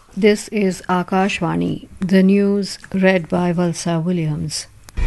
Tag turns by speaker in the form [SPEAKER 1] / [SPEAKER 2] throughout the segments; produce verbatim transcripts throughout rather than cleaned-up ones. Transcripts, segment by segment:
[SPEAKER 1] This is Akashvani, the news read by Valsa Williams.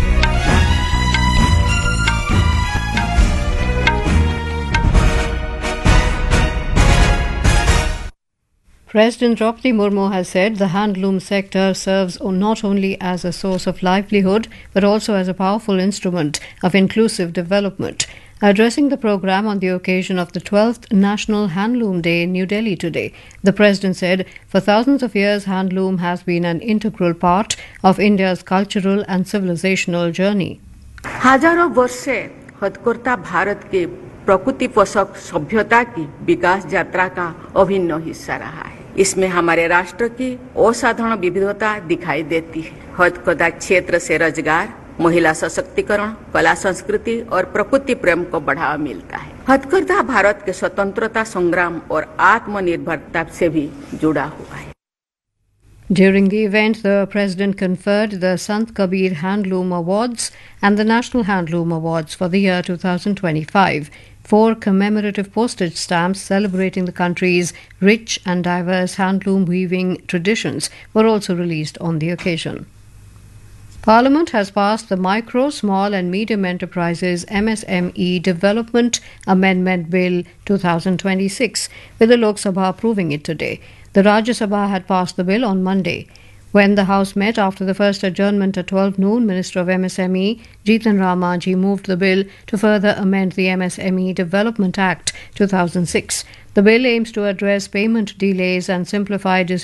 [SPEAKER 1] President Draupadi Murmu has said the handloom sector serves not only as a source of livelihood but also as a powerful instrument of inclusive development. Addressing the program on the occasion of the twelfth National Handloom Day in New Delhi today, the President said, for thousands of years, handloom has been an integral part of India's cultural and civilizational journey.
[SPEAKER 2] हजारों वर्ष से हथकरघा भारत के प्रकृति पोषक सभ्यता की विकास यात्रा का अभिन्न हिस्सा रहा है। इसमें हमारे राष्ट्र की असाधारण विविधता दिखाई देती है। हथकरघा क्षेत्र से रोजगार, महिला सशक्तिकरण, कला संस्कृति और प्रकृति प्रेम को बढ़ावा मिलता है। हथकरघा भारत के स्वतंत्रता संग्राम और आत्मनिर्भरता से भी जुड़ा हुआ है।
[SPEAKER 1] During the event, the President conferred the Sant Kabir Handloom Awards and the National Handloom Awards for the year two thousand twenty-five. Four commemorative postage stamps celebrating the country's rich and diverse handloom weaving traditions were also released on the occasion. Parliament has passed the Micro, Small and Medium Enterprises M S M E Development Amendment Bill two thousand twenty-six, with the Lok Sabha approving it today. The Rajya Sabha had passed the bill on Monday. When the House met after the first adjournment at twelve noon, Minister of M S M E Jitan Ram Manjhi moved the bill to further amend the M S M E Development Act two thousand six. The bill aims to address payment delays and simplify disputes